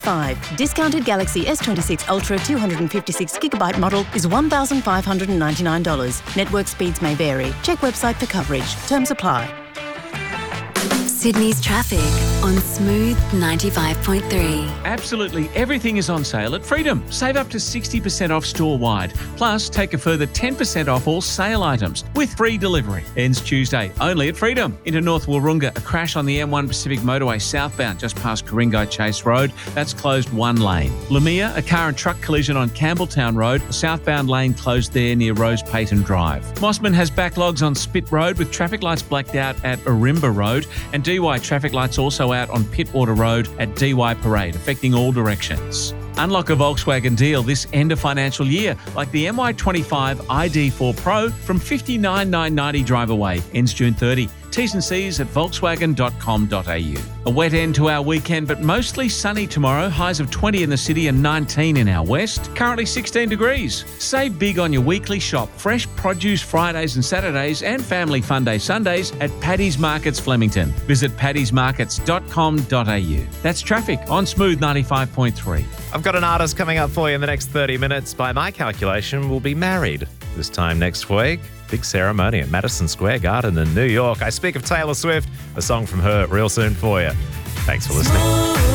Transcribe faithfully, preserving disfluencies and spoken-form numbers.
five. Discounted Galaxy S twenty-six Ultra two hundred fifty-six gigabyte model is one thousand five hundred ninety-nine dollars. Network speeds may vary. Check website for coverage. Terms apply. Sydney's traffic on Smooth ninety-five point three. Absolutely everything is on sale at Freedom. Save up to sixty percent off store-wide. Plus, take a further ten percent off all sale items with free delivery. Ends Tuesday, only at Freedom. Into North Warrunga, a crash on the M one Pacific Motorway southbound just past Coringo Chase Road. That's closed one lane. Lamia, a car and truck collision on Campbelltown Road. A southbound lane closed there near Rose Payton Drive. Mossman has backlogs on Spit Road with traffic lights blacked out at Arimba Road. And D Y traffic lights also out on Pittwater Road at D Y Parade, affecting all directions. Unlock a Volkswagen deal this end of financial year, like the M Y twenty-five I D four Pro from fifty-nine thousand nine hundred ninety drive away. Ends June thirtieth. T's and C's at volkswagen dot com dot a u. A wet end to our weekend, but mostly sunny tomorrow. Highs of twenty in the city and nineteen in our west. Currently sixteen degrees. Save big on your weekly shop. Fresh produce Fridays and Saturdays and Family Fun Day Sundays at Paddy's Markets Flemington. Visit paddys markets dot com dot a u. That's traffic on Smooth ninety-five point three. I've got an artist coming up for you in the next thirty minutes. By my calculation, will be married this time next week. Big ceremony at Madison Square Garden in New York. I speak of Taylor Swift, a song from her real soon for you. Thanks for listening.